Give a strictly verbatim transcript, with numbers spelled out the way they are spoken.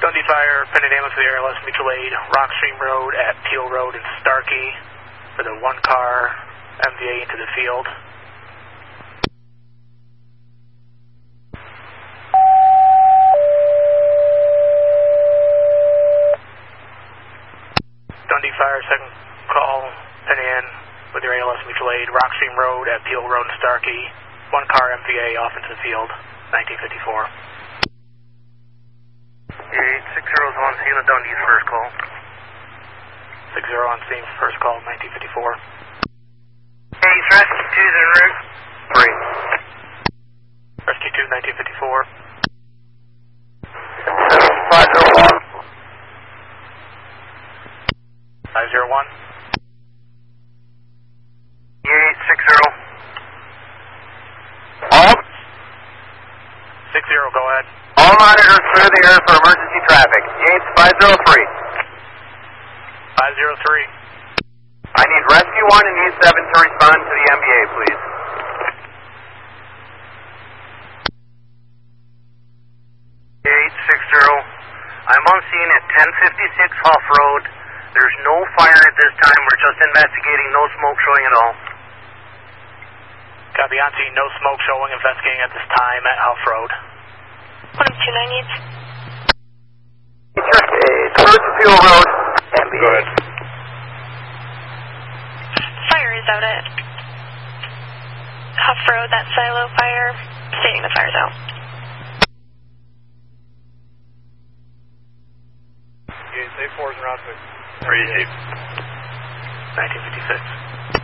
Dundee Fire, pending ambulance with the airless mutual aid, Rock Stream Road at Peel Road in Starkey for the one car M V A into the field. Dundee Fire, second call, pending in with your A L S mutual aid, Rock Stream Road at Peel Road in Starkey, one car M V A off into the field, nineteen fifty-four. eight six zero is on scene of Dundee's first call. six zero on scene, first call, nineteen fifty-four. Hey, Rescue two's en route. three. Rescue two, nineteen fifty-four. five zero one. five zero one. eight six zero. All? six zero, go ahead. All monitors clear the air for emergency traffic. Yates five zero three. five zero three. I need Rescue one and E seven to respond to the M B A, please. eight six zero. I'm on scene at ten fifty-six Huff Road. There's no fire at this time. We're just investigating. No smoke showing at all. Copy on scene, no smoke showing, investigating at this time at Huff Road. one two nine needs. Towards Peel Road, M B A. Go ahead. Fire is out at Huff Road, that silo fire, stating the fire's out. Safe fours and round six. Pretty safe. nineteen fifty-six.